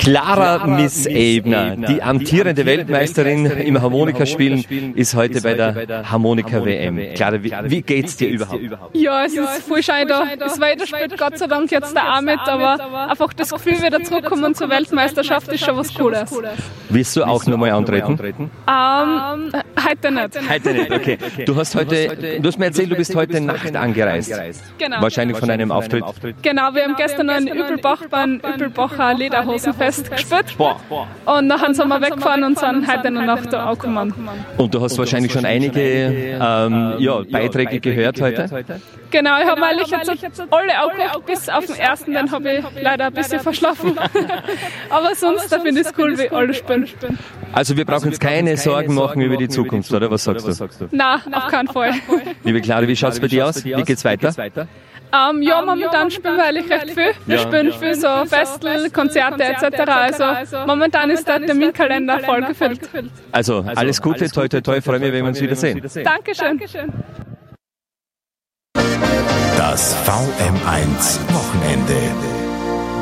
Clara Miss Ebner, die amtierende Weltmeisterin im Harmonikaspielen, ist heute bei der Harmonika-WM. Clara, wie geht's dir überhaupt? Ja, es ist voll schön da. Es weiterspielt Gott sei Dank jetzt da auch mit, aber einfach das Gefühl, wieder zurückkommen zur Weltmeisterschaft ist schon was Cooles. Willst du auch nochmal antreten? Heute nicht. Heute nicht, okay. Du hast mir erzählt, du bist heute Nacht angereist. Genau. Wahrscheinlich von einem Auftritt. Genau, wir haben gestern noch in Übelbach beim Übelbacher Lederhosenfest gespielt. Und nachher sind wir weggefahren und sind heute in der Nacht da angekommen. Und du hast wahrscheinlich schon einige Beiträge gehört heute? Genau, ich habe eigentlich jetzt alle angehört, bis auf den ersten, den habe ich leider ein bisschen verschlafen. Aber sonst finde ich es cool, wie alle spielen. Also wir brauchen uns keine Sorgen machen über die Zukunft, oder? Was sagst du? Nein, auf keinen Fall. Liebe Clara, wie schaut es bei dir aus? Wie geht's weiter? Ja, momentan spielen wir eigentlich recht viel. Wir spielen viel so Festel, Konzerte etc. Also momentan ist der Terminkalender voll gefüllt. Also alles Gute, toi toi toi, freue mich, wenn wir uns wiedersehen. Dankeschön. Das VM1 Wochenende.